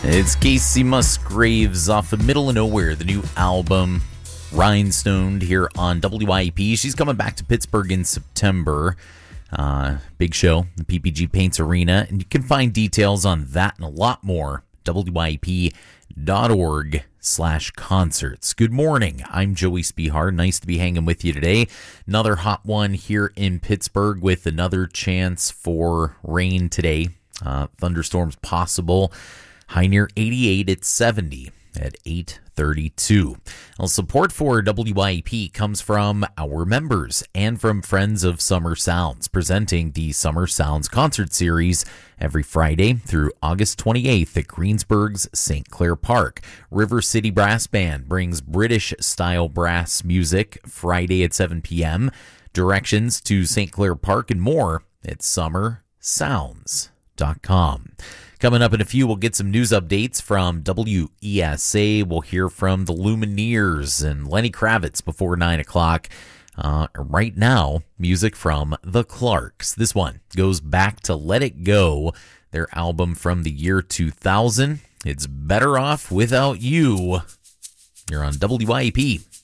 It's Casey Musgraves off the Middle of Nowhere, the new album, Rhinestoned, here on WIP. She's coming back to Pittsburgh in September. Big show, the PPG Paints Arena. And you can find details on that and a lot more, WIP.org/concerts. Good morning. I'm Joey Spihar. Nice to be hanging with you today. Another hot one here in Pittsburgh with another chance for rain today. Thunderstorms possible. High near 88 at 70 at 8:32. Well, support for WIP comes from our members and from Friends of Summer Sounds, presenting the Summer Sounds concert series every Friday through August 28th at Greensburg's St. Clair Park. River City Brass Band brings British-style brass music Friday at 7 p.m. Directions to St. Clair Park and more at summersounds.com. Coming up in a few, we'll get some news updates from WESA. We'll hear from the Lumineers and Lenny Kravitz before 9 o'clock. Right now, music from the Clarks. This one goes back to Let It Go, their album from the year 2000. It's Better Off Without You. You're on WIP.